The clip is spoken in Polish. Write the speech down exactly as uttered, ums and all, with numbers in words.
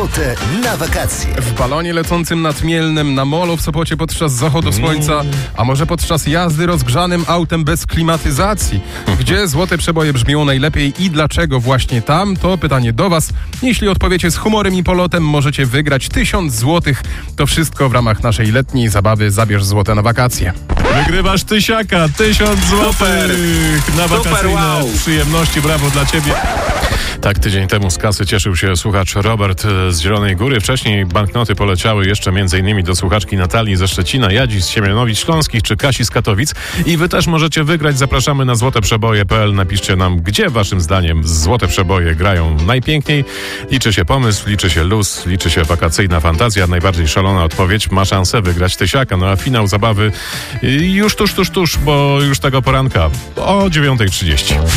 Złote na wakacje. W balonie lecącym nad Mielnem, na molo w Sopocie podczas zachodu słońca, a może podczas jazdy rozgrzanym autem bez klimatyzacji. Gdzie złote przeboje brzmią najlepiej i dlaczego właśnie tam? To pytanie do Was. Jeśli odpowiecie z humorem i polotem, możecie wygrać tysiąc złotych. To wszystko w ramach naszej letniej zabawy Zabierz złote na wakacje. Wygrywasz tysiaka, tysiąc złotych na wakacyjne wow. przyjemności. Brawo dla Ciebie. Tak, tydzień temu z kasy cieszył się słuchacz Robert z Zielonej Góry. Wcześniej banknoty poleciały jeszcze m.in. do słuchaczki Natalii ze Szczecina, Jadzi z Siemianowic Śląskich czy Kasi z Katowic. I Wy też możecie wygrać. Zapraszamy na złote przeboje kropka p l. Napiszcie nam, gdzie Waszym zdaniem złote przeboje grają najpiękniej. Liczy się pomysł, liczy się luz, liczy się wakacyjna fantazja. Najbardziej szalona odpowiedź ma szansę wygrać tysiaka. No a finał zabawy już tuż, tuż, tuż, bo już tego poranka o dziewiąta trzydzieści.